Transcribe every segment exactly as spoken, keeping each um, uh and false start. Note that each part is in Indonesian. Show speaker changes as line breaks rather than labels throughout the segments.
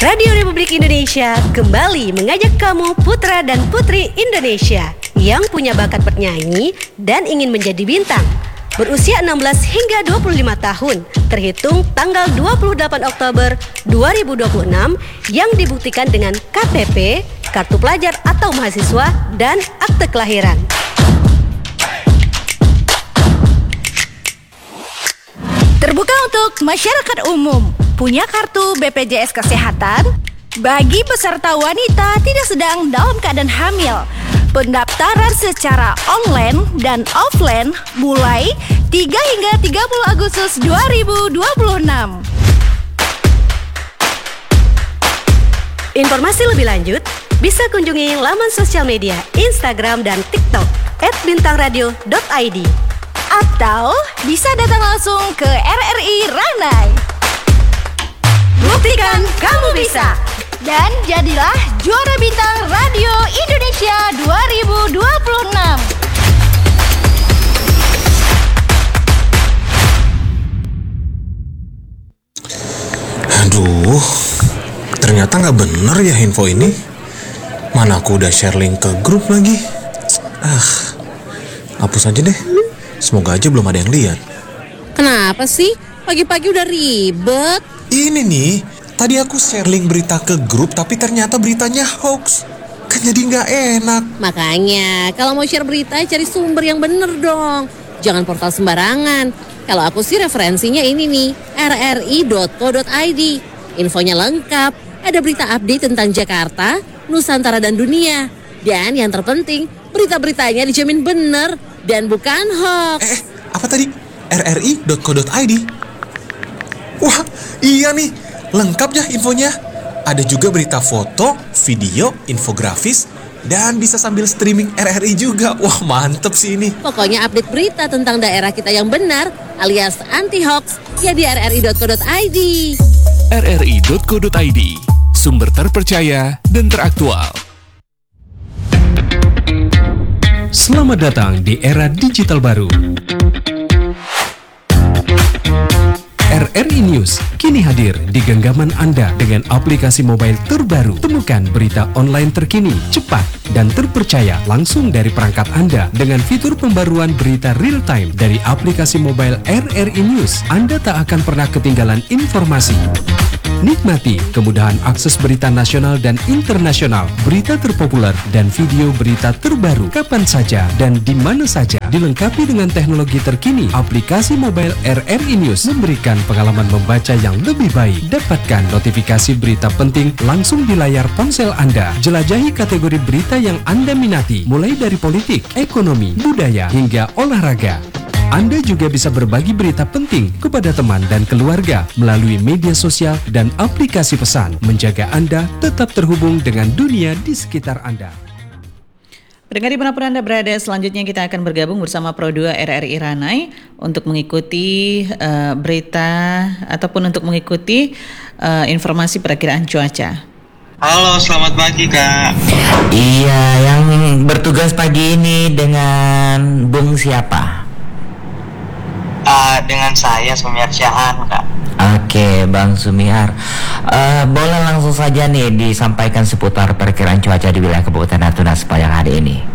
Radio Republik Indonesia kembali mengajak kamu putra dan putri Indonesia yang punya bakat bernyanyi dan ingin menjadi bintang. Berusia enam belas hingga dua puluh lima tahun, terhitung tanggal dua puluh delapan Oktober dua ribu dua puluh enam yang dibuktikan dengan K T P, kartu pelajar atau mahasiswa, dan akte kelahiran.
Terbuka untuk masyarakat umum. Punya kartu B P J S Kesehatan? Bagi peserta wanita tidak sedang dalam keadaan hamil, pendaftaran secara online dan offline mulai tiga hingga tiga puluh Agustus dua ribu dua puluh enam.
Informasi lebih lanjut bisa kunjungi laman sosial media Instagram dan TikTok et bintangradio dot i d
atau bisa datang langsung ke R R I Ranai.
Buktikan kamu bisa
dan jadilah juara bintang Radio Indonesia dua ribu dua puluh enam.
Aduh, ternyata nggak bener ya info ini. Mana aku udah share link ke grup lagi. Ah, hapus aja deh. Semoga aja belum ada yang lihat.
Kenapa sih? Pagi-pagi udah ribet.
Ini nih, tadi aku share link berita ke grup tapi ternyata beritanya hoax. Kan jadi nggak enak.
Makanya, kalau mau share berita cari sumber yang bener dong. Jangan portal sembarangan. Kalau aku sih referensinya ini nih, r r i dot co dot i d. Infonya lengkap, ada berita update tentang Jakarta, Nusantara dan dunia. Dan yang terpenting, berita-beritanya dijamin bener dan bukan hoax.
Eh, apa tadi? r r i dot co dot i d. Wah, iya nih, lengkap ya infonya. Ada juga berita foto, video, infografis, dan bisa sambil streaming R R I juga. Wah, mantep sih ini.
Pokoknya update berita tentang daerah kita yang benar, alias anti-hoax, ya di r r i dot co dot i d.
r r i dot co dot i d, sumber terpercaya dan teraktual. Selamat datang di era digital baru. R R I News kini hadir di genggaman Anda dengan aplikasi mobile terbaru. Temukan berita online terkini, cepat, dan terpercaya langsung dari perangkat Anda dengan fitur pembaruan berita real time dari aplikasi mobile R R I News. Anda tak akan pernah ketinggalan informasi. Nikmati kemudahan akses berita nasional dan internasional, berita terpopuler, dan video berita terbaru kapan saja dan di mana saja. Dilengkapi dengan teknologi terkini, aplikasi mobile R R I News memberikan pengalaman membaca yang lebih baik. Dapatkan notifikasi berita penting langsung di layar ponsel Anda. Jelajahi kategori berita yang Anda minati, mulai dari politik, ekonomi, budaya, hingga olahraga. Anda juga bisa berbagi berita penting kepada teman dan keluarga melalui media sosial dan aplikasi pesan, menjaga Anda tetap terhubung dengan dunia di sekitar Anda.
Pendengar dimanapun Anda berada, selanjutnya kita akan bergabung bersama Pro dua R R I Ranai untuk mengikuti uh, berita ataupun untuk mengikuti uh, informasi perakiraan cuaca.
Halo, selamat pagi Kak.
Iya, yang bertugas pagi ini dengan Bung siapa?
Uh, dengan saya Sumiar Syahan Kak.
Oke Bang Sumiar, uh, boleh langsung saja nih disampaikan seputar perkiraan cuaca di wilayah Kabupaten Natuna sepanjang hari ini.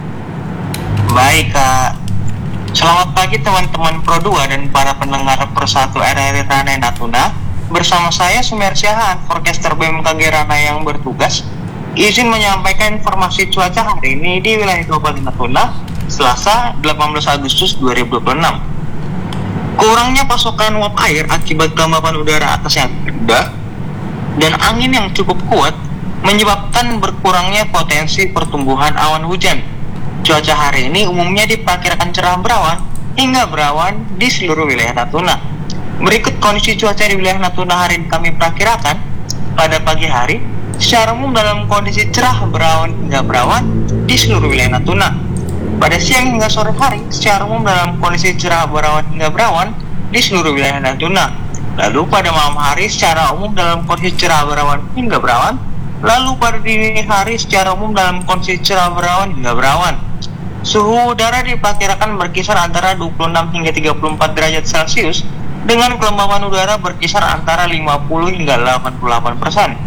Baik Kak. Selamat pagi teman-teman Pro dua dan para pendengar Persatu R R I Ranai Natuna. Bersama saya Sumiar Syahan, forecaster B M K G Ranai yang bertugas, izin menyampaikan informasi cuaca hari ini di wilayah Kabupaten Natuna Selasa delapan belas Agustus dua ribu dua puluh enam. Kurangnya pasokan uap air akibat kelembapan udara atas yang rendah dan angin yang cukup kuat menyebabkan berkurangnya potensi pertumbuhan awan hujan. Cuaca hari ini umumnya diperkirakan cerah berawan hingga berawan di seluruh wilayah Natuna. Berikut kondisi cuaca di wilayah Natuna hari ini kami perkirakan. Pada pagi hari, secara umum dalam kondisi cerah berawan hingga berawan di seluruh wilayah Natuna. Pada siang hingga sore hari, secara umum dalam kondisi cerah berawan hingga berawan di seluruh wilayah Natuna. Lalu pada malam hari, secara umum dalam kondisi cerah berawan hingga berawan. Lalu pada dini hari, secara umum dalam kondisi cerah berawan hingga berawan. Suhu udara diperkirakan berkisar antara dua puluh enam hingga tiga puluh empat derajat Celcius dengan kelembapan udara berkisar antara lima puluh hingga delapan puluh delapan persen.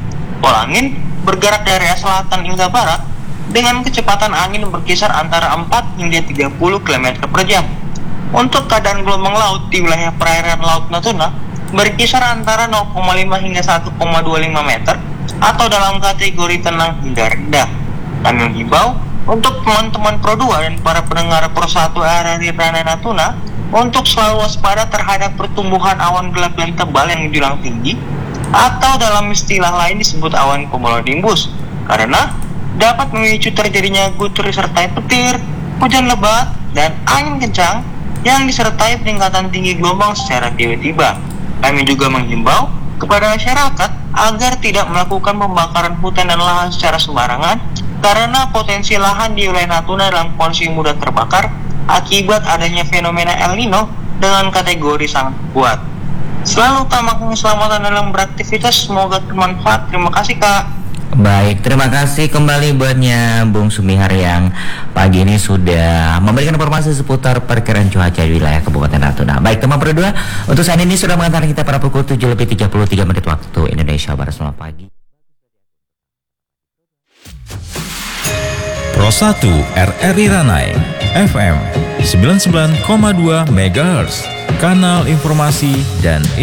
Pola angin bergerak dari arah selatan hingga barat dengan kecepatan angin berkisar antara empat hingga tiga puluh kilometer per jam. Untuk keadaan gelombang laut di wilayah perairan Laut Natuna berkisar antara nol koma lima hingga satu koma dua lima meter atau dalam kategori tenang hingga rendah. Kami menghimbau untuk teman-teman Pro dua dan para pendengar Pro satu R R I Ranai Natuna untuk selalu waspada terhadap pertumbuhan awan gelap dan tebal yang menjulang tinggi atau dalam istilah lain disebut awan cumulonimbus, karena dapat memicu terjadinya gutur disertai petir, hujan lebat, dan angin kencang yang disertai peningkatan tinggi gelombang secara tiba-tiba. Kami juga menghimbau kepada masyarakat agar tidak melakukan pembakaran hutan dan lahan secara sembarangan karena potensi lahan di wilayah Natuna dalam kondisi mudah terbakar akibat adanya fenomena El Nino dengan kategori sangat kuat. Selalu utamakan keselamatan dalam beraktivitas, semoga bermanfaat. Terima kasih Kak.
Baik, terima kasih kembali buatnya Bung Sumihar yang pagi ini sudah memberikan informasi seputar perkiraan cuaca di wilayah Kabupaten Natuna. Baik, teman berdua, untuk saat ini sudah mengantarkan kita pada pukul tujuh lebih tiga puluh tiga menit waktu Indonesia Barat. Selamat pagi.
Pro satu R R I Ranai F M sembilan puluh sembilan koma dua megahertz, kanal informasi dan